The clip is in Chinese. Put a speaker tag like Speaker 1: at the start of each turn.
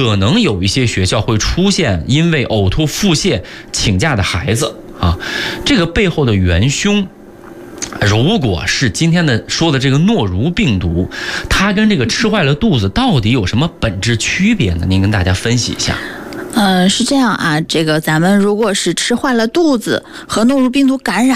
Speaker 1: 可能有一些学校会出现因为呕吐腹泻请假的孩子啊，这个背后的元凶，如果是今天的说的这个诺如病毒，它跟这个吃坏了肚子到底有什么本质区别呢？您跟大家分析一下。
Speaker 2: 是这样啊，这个咱们如果是吃坏了肚子和诺如病毒感染